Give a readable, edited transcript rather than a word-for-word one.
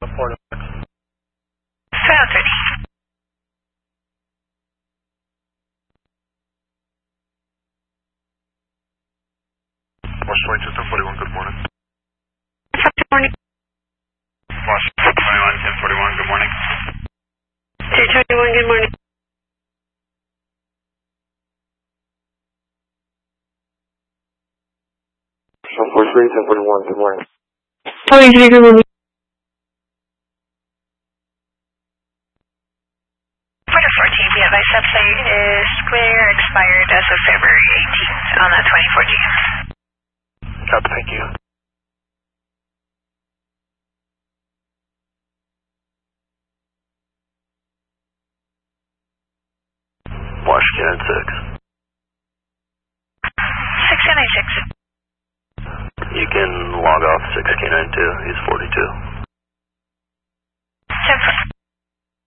Sound 30. Washington 1041, good morning. Good morning. Washington 1041, good morning. 221, good morning. Washington 1041, good morning. 23, good morning. Porter 14, we have subsite is square expired as of February 18th on that 2014. Copy, thank you. Washington 6. 696. You can log off 6K92, he's 42.